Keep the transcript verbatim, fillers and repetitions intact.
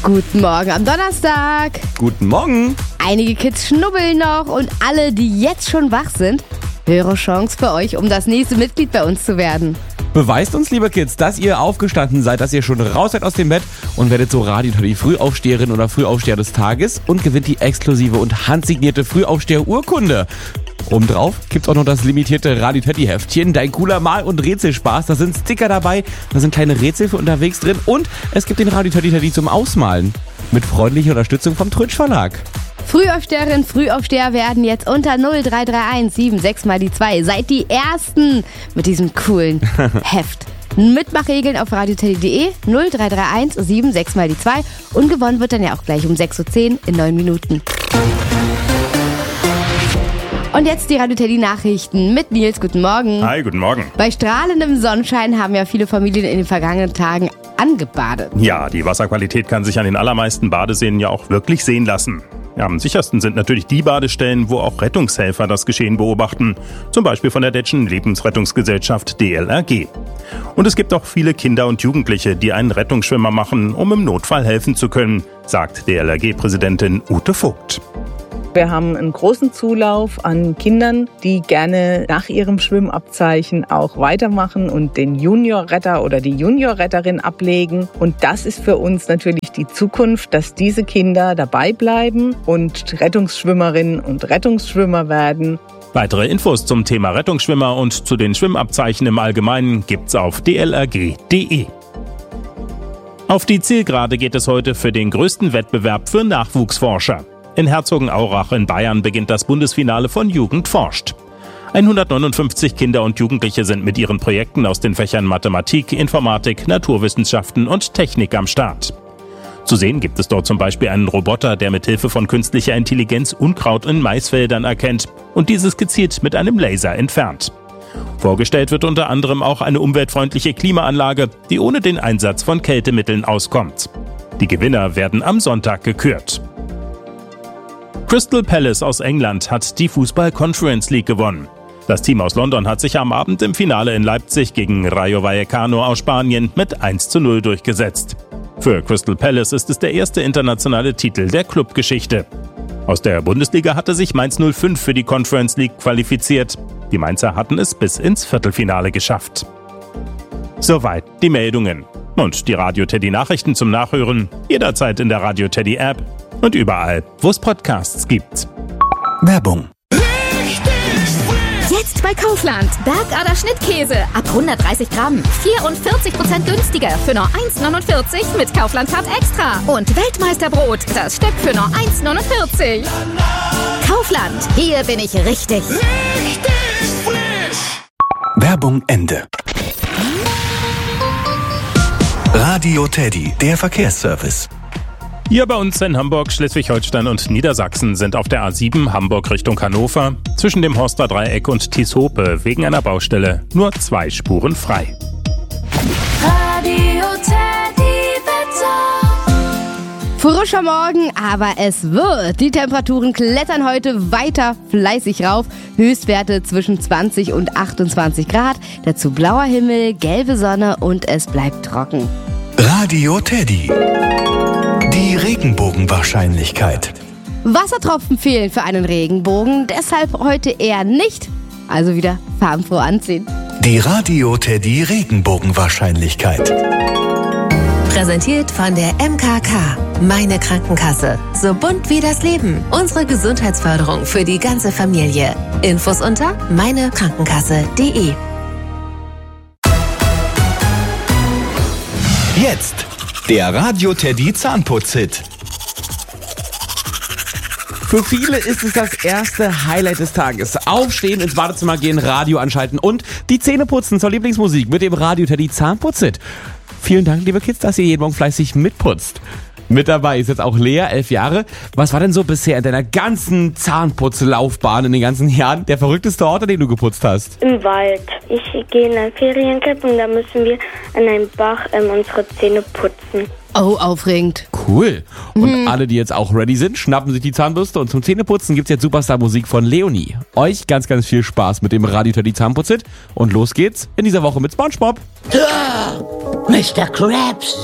Guten Morgen am Donnerstag. Guten Morgen. Einige Kids schnubbeln noch und alle, die jetzt schon wach sind, höhere Chance für euch, um das nächste Mitglied bei uns zu werden. Beweist uns, liebe Kids, dass ihr aufgestanden seid, dass ihr schon raus seid aus dem Bett und werdet so Radio Teddy Frühaufsteherin oder Frühaufsteher des Tages und gewinnt die exklusive und handsignierte Frühaufsteher-Urkunde. Obendrauf gibt's auch noch das limitierte Radio Teddy Heftchen, dein cooler Mal- und Rätselspaß. Da sind Sticker dabei, da sind kleine Rätsel für unterwegs drin und es gibt den Radio Teddy Teddy zum Ausmalen. Mit freundlicher Unterstützung vom Trötsch Verlag. Frühaufsteherinnen, Frühaufsteher werden jetzt unter null drei drei eins sieben sechs mal die zwei. Seid die Ersten mit diesem coolen Heft. Mitmachregeln auf radioteddy punkt de, null drei drei eins sieben sechs mal die zwei. Und gewonnen wird dann ja auch gleich um sechs Uhr zehn in neun Minuten. Und jetzt die Radio Teddy Nachrichten mit Nils. Guten Morgen. Hi, guten Morgen. Bei strahlendem Sonnenschein haben ja viele Familien in den vergangenen Tagen angebadet. Ja, die Wasserqualität kann sich an den allermeisten Badeseen ja auch wirklich sehen lassen. Ja, am sichersten sind natürlich die Badestellen, wo auch Rettungshelfer das Geschehen beobachten. Zum Beispiel von der Deutschen Lebensrettungsgesellschaft D L R G. Und es gibt auch viele Kinder und Jugendliche, die einen Rettungsschwimmer machen, um im Notfall helfen zu können, sagt D L R G-Präsidentin Ute Vogt. Wir haben einen großen Zulauf an Kindern, die gerne nach ihrem Schwimmabzeichen auch weitermachen und den Juniorretter oder die Juniorretterin ablegen. Und das ist für uns natürlich die Zukunft, dass diese Kinder dabei bleiben und Rettungsschwimmerinnen und Rettungsschwimmer werden. Weitere Infos zum Thema Rettungsschwimmer und zu den Schwimmabzeichen im Allgemeinen gibt's auf d l r g punkt de. Auf die Zielgerade geht es heute für den größten Wettbewerb für Nachwuchsforscher. In Herzogenaurach in Bayern beginnt das Bundesfinale von Jugend forscht. hundertneunundfünfzig Kinder und Jugendliche sind mit ihren Projekten aus den Fächern Mathematik, Informatik, Naturwissenschaften und Technik am Start. Zu sehen gibt es dort zum Beispiel einen Roboter, der mit Hilfe von künstlicher Intelligenz Unkraut in Maisfeldern erkennt und dieses gezielt mit einem Laser entfernt. Vorgestellt wird unter anderem auch eine umweltfreundliche Klimaanlage, die ohne den Einsatz von Kältemitteln auskommt. Die Gewinner werden am Sonntag gekürt. Crystal Palace aus England hat die Fußball-Conference League gewonnen. Das Team aus London hat sich am Abend im Finale in Leipzig gegen Rayo Vallecano aus Spanien mit eins zu null durchgesetzt. Für Crystal Palace ist es der erste internationale Titel der Clubgeschichte. Aus der Bundesliga hatte sich Mainz null fünf für die Conference League qualifiziert. Die Mainzer hatten es bis ins Viertelfinale geschafft. Soweit die Meldungen. Und die Radio Teddy Nachrichten zum Nachhören jederzeit in der Radio Teddy App und überall, wo es Podcasts gibt. Werbung. Jetzt bei Kaufland. Bergader Schnittkäse ab hundertdreißig Gramm. vierundvierzig Prozent günstiger für nur eins neunundvierzig mit Kaufland Card Extra. Und Weltmeisterbrot, das Stück für nur eins neunundvierzig. Kaufland, hier bin ich richtig. Richtig frisch. Werbung Ende. Radio Teddy, der Verkehrsservice. Hier bei uns in Hamburg, Schleswig-Holstein und Niedersachsen sind auf der A sieben Hamburg Richtung Hannover zwischen dem Horster Dreieck und Tieshope wegen einer Baustelle nur zwei Spuren frei. Radio Teddy Wetter. Frischer Morgen, aber es wird. Die Temperaturen klettern heute weiter fleißig rauf. Höchstwerte zwischen zwanzig und achtundzwanzig Grad. Dazu blauer Himmel, gelbe Sonne und es bleibt trocken. Radio Teddy. Die Regenbogenwahrscheinlichkeit. Wassertropfen fehlen für einen Regenbogen, deshalb heute eher nicht. Also wieder farbenfroh anziehen. Die Radio Teddy Regenbogenwahrscheinlichkeit. Präsentiert von der M K K. Meine Krankenkasse. So bunt wie das Leben. Unsere Gesundheitsförderung für die ganze Familie. Infos unter meine krankenkasse punkt de. Jetzt der Radio Teddy Zahnputz-Hit. Für viele ist es das erste Highlight des Tages. Aufstehen, ins Badezimmer gehen, Radio anschalten und die Zähne putzen zur Lieblingsmusik mit dem Radio Teddy Zahnputz-Hit. Vielen Dank, liebe Kids, dass ihr jeden Morgen fleißig mitputzt. Mit dabei ist jetzt auch Lea, elf Jahre. Was war denn so bisher in deiner ganzen Zahnputzlaufbahn in den ganzen Jahren der verrückteste Ort, an dem du geputzt hast? Im Wald. Ich gehe in ein Feriencamp und da müssen wir an einem Bach ähm, unsere Zähne putzen. Oh, aufregend. Cool. Und mhm. alle, die jetzt auch ready sind, schnappen sich die Zahnbürste und zum Zähneputzen gibt's jetzt Superstar-Musik von Leonie. Euch ganz, ganz viel Spaß mit dem Radio Teddy Zahnputz-Hit und los geht's in dieser Woche mit SpongeBob. Mister Krabs,